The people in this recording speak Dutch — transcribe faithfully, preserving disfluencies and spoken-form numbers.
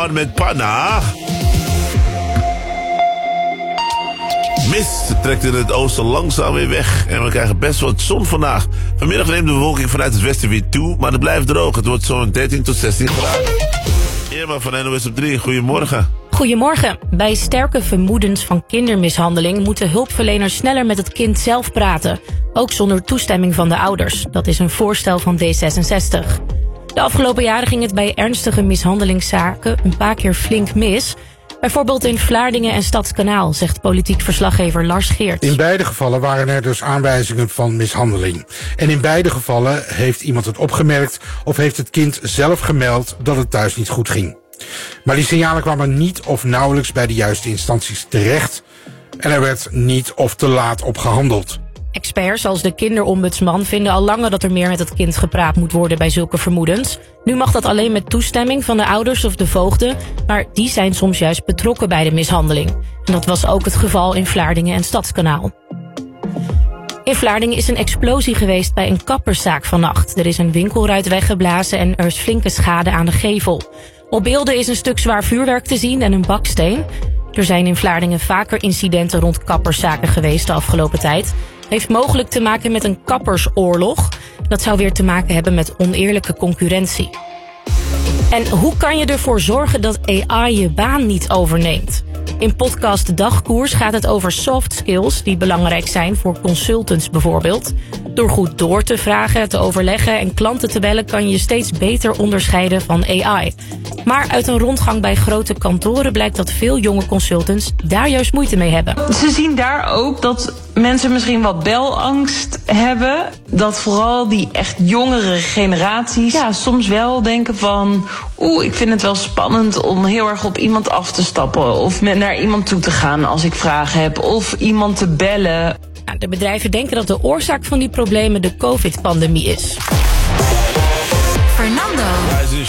Down met Panna. Mist trekt in het oosten langzaam weer weg. En we krijgen best wat zon vandaag. Vanmiddag neemt de bewolking vanuit het westen weer toe. Maar het blijft droog. Het wordt zo'n dertien tot zestien graden. Irma van N O S op drie, goedemorgen. Goedemorgen. Bij sterke vermoedens van kindermishandeling moeten hulpverleners sneller met het kind zelf praten. Ook zonder toestemming van de ouders. Dat is een voorstel van D zesenzestig. De afgelopen jaren ging het bij ernstige mishandelingszaken een paar keer flink mis. Bijvoorbeeld in Vlaardingen en Stadskanaal, zegt politiek verslaggever Lars Geerts. In beide gevallen waren er dus aanwijzingen van mishandeling. En in beide gevallen heeft iemand het opgemerkt of heeft het kind zelf gemeld dat het thuis niet goed ging. Maar die signalen kwamen niet of nauwelijks bij de juiste instanties terecht. En er werd niet of te laat op gehandeld. Experts als de kinderombudsman vinden al langer dat er meer met het kind gepraat moet worden bij zulke vermoedens. Nu mag dat alleen met toestemming van de ouders of de voogden, maar die zijn soms juist betrokken bij de mishandeling. En dat was ook het geval in Vlaardingen en Stadskanaal. In Vlaardingen is een explosie geweest bij een kapperszaak vannacht. Er is een winkelruit weggeblazen en er is flinke schade aan de gevel. Op beelden is een stuk zwaar vuurwerk te zien en een baksteen. Er zijn in Vlaardingen vaker incidenten rond kapperszaken geweest de afgelopen tijd. Heeft mogelijk te maken met een kappersoorlog. Dat zou weer te maken hebben met oneerlijke concurrentie. En hoe kan je ervoor zorgen dat A I je baan niet overneemt? In podcast Dagkoers gaat het over soft skills die belangrijk zijn voor consultants bijvoorbeeld. Door goed door te vragen, te overleggen en klanten te bellen kan je je steeds beter onderscheiden van A I. Maar uit een rondgang bij grote kantoren blijkt dat veel jonge consultants daar juist moeite mee hebben. Ze zien daar ook dat mensen misschien wat belangst hebben. Dat vooral die echt jongere generaties ja, soms wel denken van oeh, ik vind het wel spannend om heel erg op iemand af te stappen. Of naar iemand toe te gaan als ik vragen heb. Of iemand te bellen. De bedrijven denken dat de oorzaak van die problemen de COVID-pandemie is. Fernando.